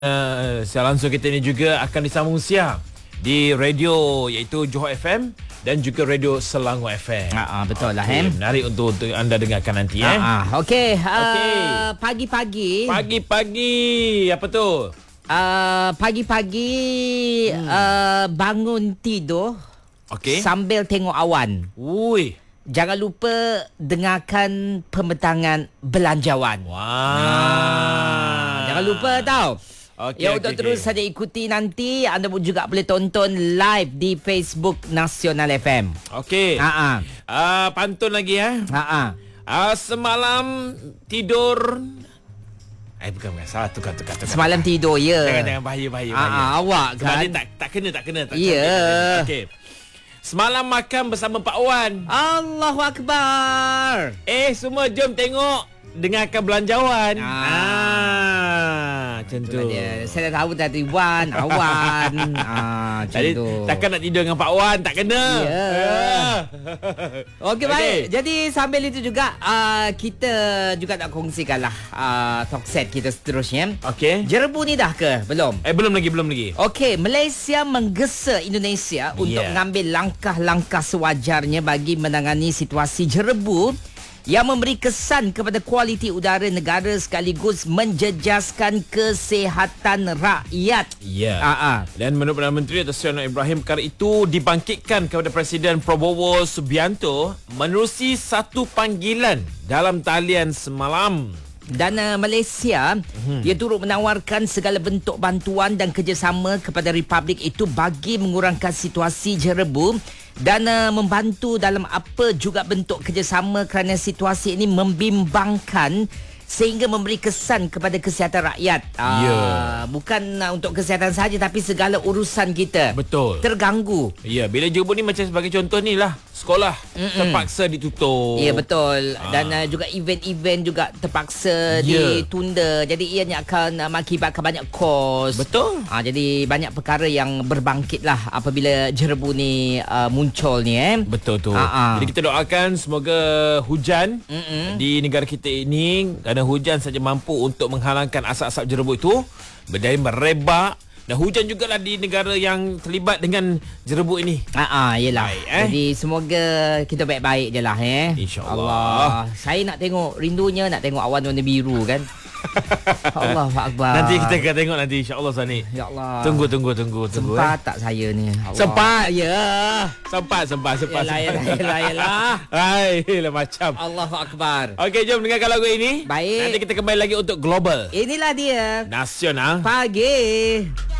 Secara langsung kita ni juga akan disambung siang di radio iaitu Johor FM dan juga radio Selangor FM. Betul lah. Menarik untuk anda dengarkan nanti. Okey. Pagi-pagi apa tu? Pagi-pagi bangun tidur, sambil tengok awan. Ui. Jangan lupa dengarkan pembentangan belanjawan. Jangan lupa tau. Untuk terus saja ikuti nanti. Anda pun juga boleh tonton live di Facebook Nasional FM. Pantun lagi semalam tidur. Bukan salah, tukar. Semalam tidur, ya. Jangan bahaya. Awak kan. Sebab dia tak kena. Ya. Okey. Semalam makan bersama Pak Wan. Allahu Akbar. Semua jom tengok, dengarkan belanjawan. Macam tu. Saya dah tahu tadi Wan, Awan. Macam tu. Takkan nak tidur dengan Pak Wan, tak kena. Okey, baik. Jadi sambil itu juga kita juga nak kongsikanlah talk set kita seterusnya. Okey. Jerebu ni dah ke? Belum? Belum lagi. Okey, Malaysia menggesa Indonesia untuk mengambil langkah-langkah sewajarnya bagi menangani situasi jerebu yang memberi kesan kepada kualiti udara negara sekaligus menjejaskan kesihatan rakyat. Dan menurut Perdana Menteri Datuk Seri Anwar Ibrahim, perkara itu dibangkitkan kepada Presiden Prabowo Subianto menerusi satu panggilan dalam talian semalam. Dan Malaysia dia turut menawarkan segala bentuk bantuan dan kerjasama kepada Republik itu bagi mengurangkan situasi jerebu dan membantu dalam apa juga bentuk kerjasama kerana situasi ini membimbangkan sehingga memberi kesan kepada kesihatan rakyat. Bukan untuk kesihatan saja tapi segala urusan kita. Betul. Terganggu. Bila jerebu ni macam sebagai contoh ni lah, sekolah terpaksa ditutup. Ya, betul. Dan juga event-event juga terpaksa ditunda. Jadi ianya akan mengakibatkan banyak kos. Betul. Jadi banyak perkara yang berbangkit lah apabila jerebu ni muncul ni. Betul tu. Jadi kita doakan semoga hujan di negara kita ini, kerana hujan saja mampu untuk menghalangkan asap-asap jerebu itu berdaya merebak. Dan hujan jugalah di negara yang terlibat dengan jerebu ini. Yelah. Jadi semoga kita baik-baik je lah. InsyaAllah. Saya nak tengok, rindunya nak tengok awan warna biru kan. Allahu Akbar. Nanti kita akan tengok nanti, insyaAllah Sani. Ya Allah. Tunggu. Sempat tak saya ni? Allah. Sempat. Sempat. Yalah. Hai, macam. Allahu Akbar. Okey, jom dengarkan lagu ini. Baik. Nanti kita kembali lagi untuk Global. Inilah dia Nasional Pagi.